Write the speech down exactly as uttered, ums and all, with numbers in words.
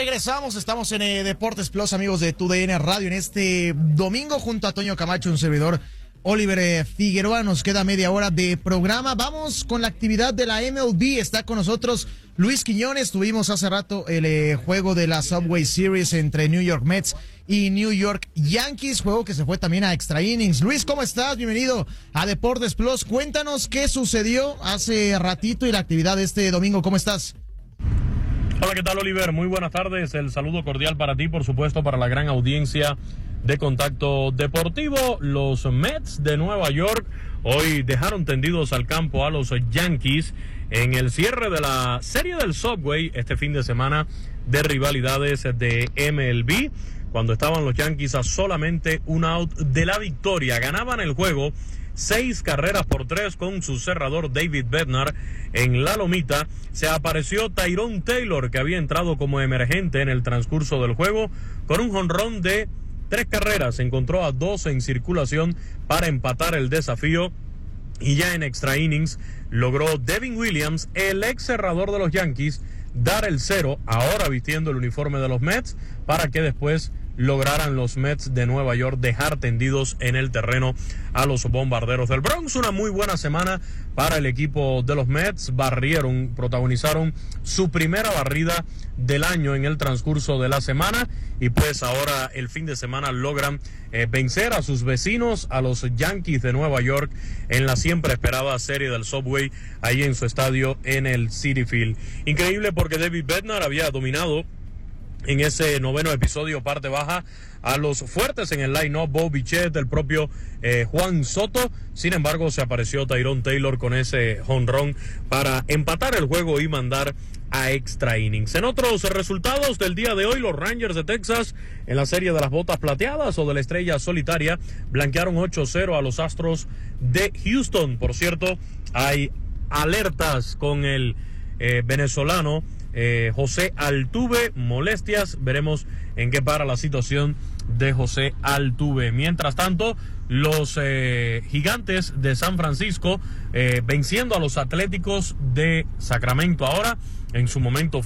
Regresamos, estamos en eh, Deportes Plus, amigos de Tu D N Radio, en este domingo junto a Toño Camacho, un servidor, Oliver eh, Figueroa. Nos queda media hora de programa. Vamos con la actividad de la M L B. Está con nosotros Luis Quiñones. Tuvimos hace rato el eh, juego de la Subway Series entre New York Mets y New York Yankees, juego que se fue también a extra innings. Luis, ¿cómo estás? Bienvenido a Deportes Plus. Cuéntanos qué sucedió hace ratito y la actividad de este domingo. ¿Cómo estás? Hola, ¿qué tal, Oliver? Muy buenas tardes. El saludo cordial para ti, por supuesto, para la gran audiencia de Contacto Deportivo. Los Mets de Nueva York hoy dejaron tendidos al campo a los Yankees en el cierre de la serie del Subway este fin de semana de rivalidades de M L B, cuando estaban los Yankees a solamente un out de la victoria. Ganaban el juego seis carreras por tres con su cerrador David Bednar en la lomita. Se apareció Tyrone Taylor, que había entrado como emergente en el transcurso del juego, con un jonrón de tres carreras. Encontró a dos en circulación para empatar el desafío, y ya en extra innings logró Devin Williams, el ex cerrador de los Yankees, dar el cero, ahora vistiendo el uniforme de los Mets, para que después lograran los Mets de Nueva York dejar tendidos en el terreno a los Bombarderos del Bronx. Una muy buena semana para el equipo de los Mets. Barrieron, protagonizaron su primera barrida del año en el transcurso de la semana, y pues ahora el fin de semana logran eh, vencer a sus vecinos, a los Yankees de Nueva York, en la siempre esperada serie del Subway, ahí en su estadio en el Citi Field. Increíble, porque David Bednar había dominado en ese noveno episodio parte baja a los fuertes en el line-up, Bo Bichette, el propio eh, Juan Soto. Sin embargo, se apareció Tyrone Taylor con ese jonrón para empatar el juego y mandar a extra innings. En otros resultados del día de hoy, los Rangers de Texas, en la serie de las botas plateadas o de la estrella solitaria, blanquearon ocho cero a los Astros de Houston. Por cierto, hay alertas con el eh, venezolano Eh, José Altuve, molestias. Veremos en qué para la situación de José Altuve. Mientras tanto, los eh, Gigantes de San Francisco eh, venciendo a los Atléticos de Sacramento ahora. En su momento